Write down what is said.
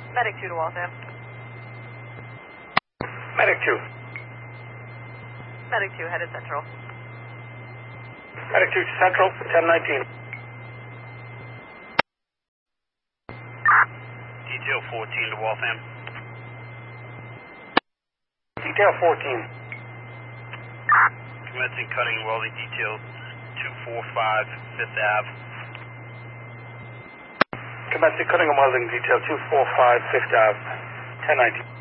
Medic 2 to Waltham. Medic 2. Medic 2 headed central. Medic 2 to Central, 1019. Detail 14 to Waltham. Detail 14. Commencing cutting and welding detail 245 5th Ave. Commencing cutting and welding detail 245 5th Ave, 1019.